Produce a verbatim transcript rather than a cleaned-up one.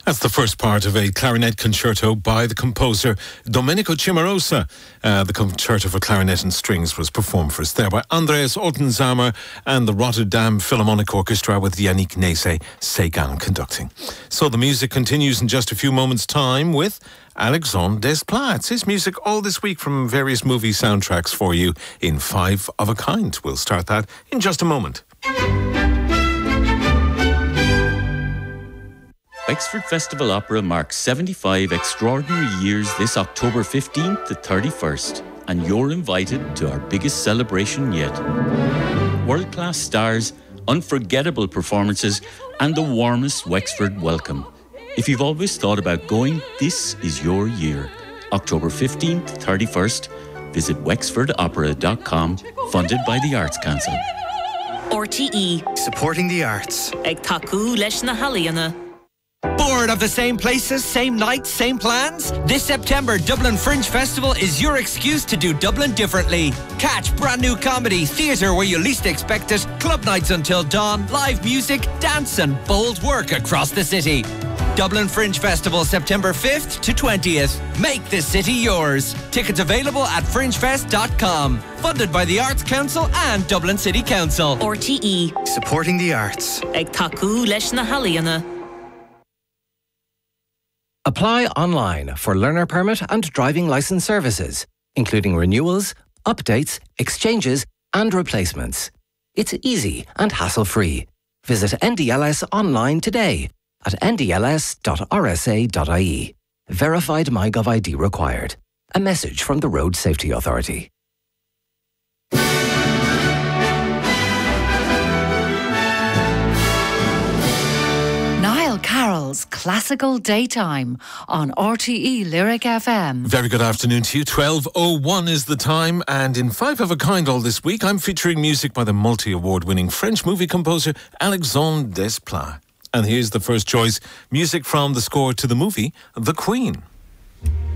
That's the first part of a clarinet concerto by the composer Domenico Cimarosa. Uh, the concerto for clarinet and strings was performed for us there by Andreas Oltenzamer and the Rotterdam Philharmonic Orchestra with Yannick Nézet-Séguin conducting. So the music continues in just a few moments' time with Alexandre Desplat. It's his music all this week from various movie soundtracks for you in Five of a Kind. We'll start that in just a moment. Wexford Festival Opera marks seventy-five extraordinary years this October fifteenth to thirty-first, and you're invited to our biggest celebration yet. World-class stars, unforgettable performances, and the warmest Wexford welcome. If you've always thought about going, this is your year. October fifteenth to thirty-first. Visit wexford opera dot com, funded by the Arts Council. R T E. Supporting the arts. Ag tacu leis na halaíonna. Bored of the same places, same nights, same plans? This September, Dublin Fringe Festival is your excuse to do Dublin differently. Catch brand new comedy, theatre where you least expect it, club nights until dawn, live music, dance and bold work across the city. Dublin Fringe Festival, September fifth to twentieth. Make this city yours. Tickets available at fringe fest dot com. Funded by the Arts Council and Dublin City Council. R T E. Supporting the arts. Ag tacu leis na halaíonna. Apply online for learner permit and driving licence services, including renewals, updates, exchanges and replacements. It's easy and hassle-free. Visit N D L S online today at n d l s dot r s a dot i e. Verified MyGov I D required. A message from the Road Safety Authority. Niall Carroll's Classical Daytime on R T E Lyric F M. Very good afternoon to you. twelve oh one is the time, and in Five of a Kind all this week, I'm featuring music by the multi-award winning French movie composer Alexandre Desplat. And here's the first choice, music from the score to the movie The Queen.